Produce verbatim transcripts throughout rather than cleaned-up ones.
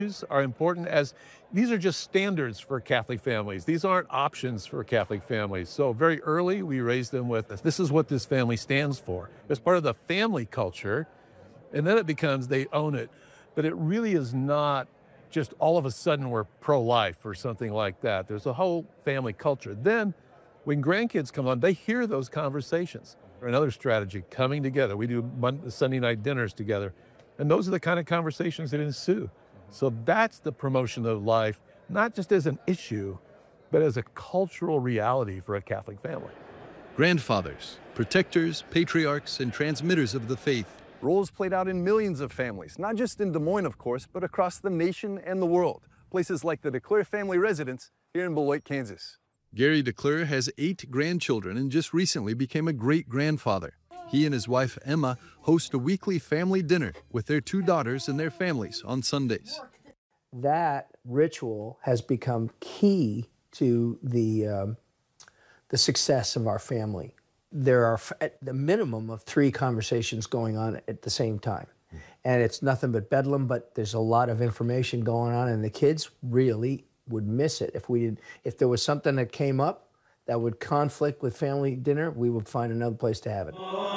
are important as these are just standards for Catholic families. These aren't options for Catholic families. So very early, we raised them with this. This is what this family stands for. It's part of the family culture, and then it becomes they own it. But it really is not just all of a sudden we're pro-life or something like that. There's a whole family culture. Then when grandkids come on, they hear those conversations. Another strategy, coming together. We do Monday, Sunday night dinners together. And those are the kind of conversations that ensue. So that's the promotion of life, not just as an issue, but as a cultural reality for a Catholic family. Grandfathers, protectors, patriarchs, and transmitters of the faith. Roles played out in millions of families, not just in Des Moines, of course, but across the nation and the world. Places like the DeClure family residence here in Beloit, Kansas. Gary DeClure has eight grandchildren and just recently became a great-grandfather. He and his wife, Emma, host a weekly family dinner with their two daughters and their families on Sundays. That ritual has become key to the, um, the success of our family. There are at the minimum of three conversations going on at the same time. And it's nothing but bedlam, but there's a lot of information going on, and the kids really would miss it. If we did, if there was something that came up that would conflict with family dinner, we would find another place to have it.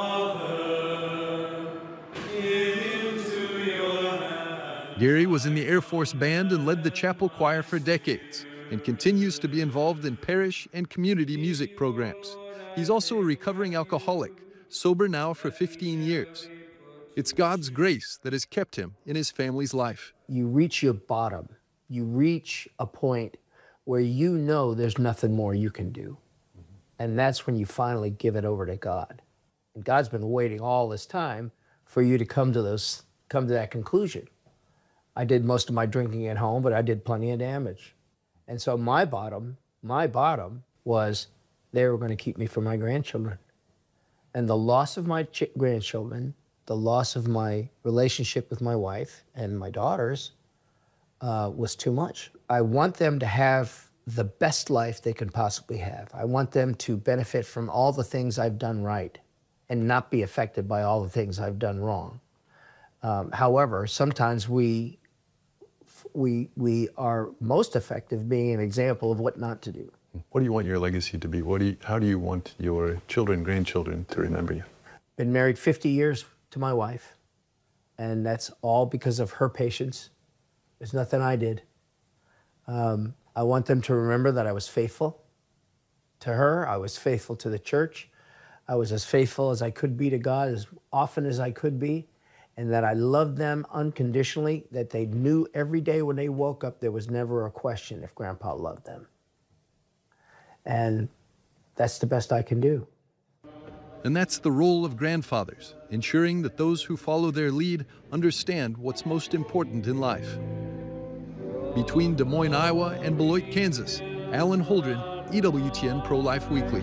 Gary was in the Air Force Band and led the chapel choir for decades and continues to be involved in parish and community music programs. He's also a recovering alcoholic, sober now for fifteen years. It's God's grace that has kept him in his family's life. You reach your bottom. You reach a point where you know there's nothing more you can do. And that's when you finally give it over to God. And God's been waiting all this time for you to come to those, come to that conclusion. I did most of my drinking at home, but I did plenty of damage. And so my bottom, my bottom was they were going to keep me from my grandchildren. And the loss of my ch- grandchildren, the loss of my relationship with my wife and my daughters uh, was too much. I want them to have the best life they can possibly have. I want them to benefit from all the things I've done right and not be affected by all the things I've done wrong. Um, however, sometimes we, we, we are most effective being an example of what not to do. What do you want your legacy to be? What do you, how do you want your children, grandchildren to remember you? Been married fifty years to my wife, and that's all because of her patience. There's nothing I did. Um, I want them to remember that I was faithful to her. I was faithful to the church. I was as faithful as I could be to God as often as I could be, and that I loved them unconditionally, that they knew every day when they woke up there was never a question if Grandpa loved them. And that's the best I can do. And that's the role of grandfathers, ensuring that those who follow their lead understand what's most important in life. Between Des Moines, Iowa and Beloit, Kansas, Alan Holdren, E W T N Pro-Life Weekly.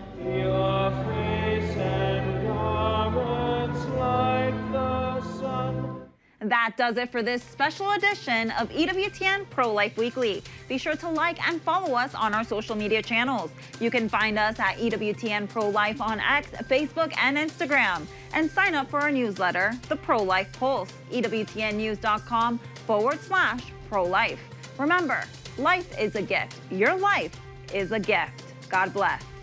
That does it for this special edition of E W T N Pro-Life Weekly. Be sure to like and follow us on our social media channels. You can find us at E W T N Pro-Life on X, Facebook, and Instagram. And sign up for our newsletter, The Pro-Life Pulse, E W T N news dot com forward slash pro-life. Remember, life is a gift. Your life is a gift. God bless.